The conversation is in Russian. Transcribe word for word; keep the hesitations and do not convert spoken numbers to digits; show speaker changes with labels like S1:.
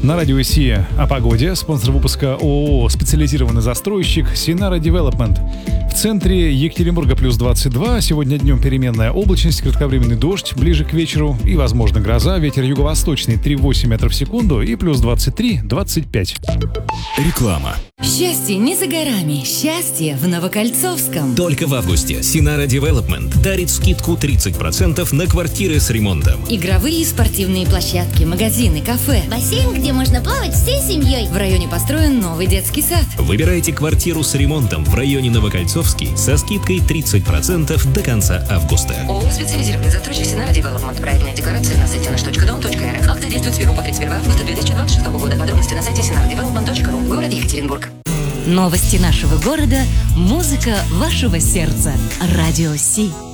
S1: На радио Си о погоде. Спонсор выпуска ООО «Специализированный застройщик» Синара Девелопмент. В центре Екатеринбурга плюс двадцать два. Сегодня днем переменная облачность, кратковременный дождь ближе к вечеру и, возможно, гроза. Ветер юго-восточный три целых восемь метров в секунду и плюс двадцать три — двадцать пять.
S2: Реклама.
S3: Счастье не за горами. Счастье в Новокольцовском.
S2: Только в августе Синара Девелопмент дарит скидку тридцать процентов на квартиры с ремонтом.
S3: Игровые и спортивные площадки, магазины, кафе.
S4: Бассейн, где можно плавать всей семьей.
S3: В районе построен новый детский сад.
S2: Выбирайте квартиру с ремонтом в районе Новокольцовский со скидкой тридцать процентов до конца августа.
S5: ООО «Специализированный застройщик Синара Девелопмент». Проектная декларация на сайте наш точка дом точка эр эф. Акция действует с первого по тридцать первое августа две тысячи двадцать шестого года. Подробности на сайте синара девелопмент точка ру. Город Екатеринбург.
S3: Новости нашего города, музыка вашего сердца. Радио Си.